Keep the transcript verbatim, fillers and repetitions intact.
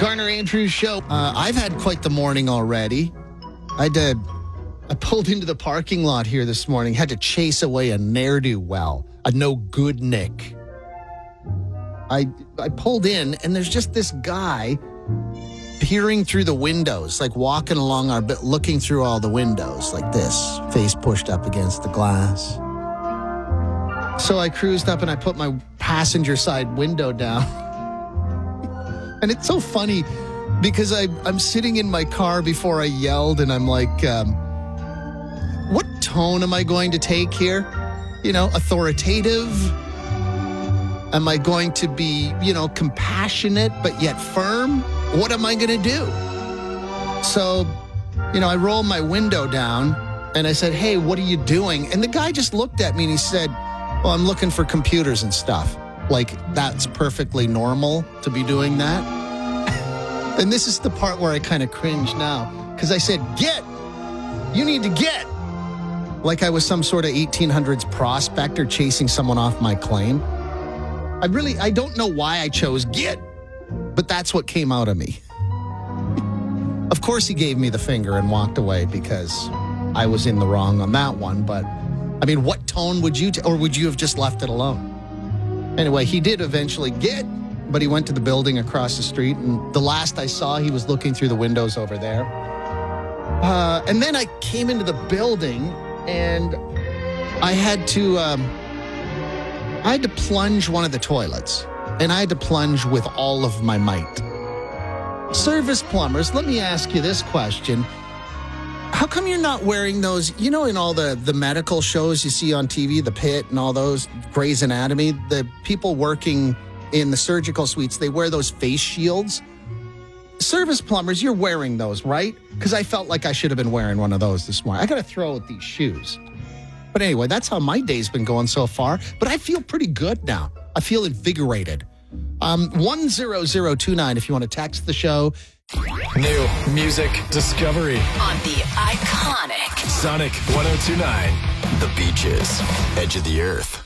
Garner Andrews Show. Uh, I've had quite the morning already. I did. I pulled into the parking lot here this morning, had to chase away a ne'er-do-well, a no-good Nick. I I pulled in, and there's just this guy peering through the windows, like walking along our bit, looking through all the windows like this, face pushed up against the glass. So I cruised up and I put my passenger side window down. And it's so funny because I, I'm sitting in my car before I yelled, and I'm like, um, what tone am I going to take here? You know, authoritative? Am I going to be, you know, compassionate but yet firm? What am I going to do? So, you know, I rolled my window down and I said, hey, what are you doing? And the guy just looked at me and he said, well, I'm looking for computers and stuff. Like, that's perfectly normal to be doing that. And this is the part where I kind of cringe now, because I said, get, you need to get. Like I was some sort of eighteen hundreds prospector chasing someone off my claim. I really, I don't know why I chose get, but that's what came out of me. Of course, he gave me the finger and walked away because I was in the wrong on that one. But I mean, what tone would you, t- or would you have just left it alone? Anyway, he did eventually get, but he went to the building across the street, and the last I saw, he was looking through the windows over there. Uh, and then I came into the building, and I had to, um, I had to plunge one of the toilets, and I had to plunge with all of my might. Service plumbers, let me ask you this question. How come you're not wearing those, you know, in all the, the medical shows you see on T V, The Pit and all those, Grey's Anatomy, the people working in the surgical suites, they wear those face shields. Service plumbers, you're wearing those, right? Because I felt like I should have been wearing one of those this morning. I got to throw out these shoes. But anyway, that's how my day's been going so far. But I feel pretty good now. I feel invigorated. Um, one zero zero two nine if you want to text the show. New music discovery on the iconic Sonic one oh two nine. The Beaches, Edge of the Earth.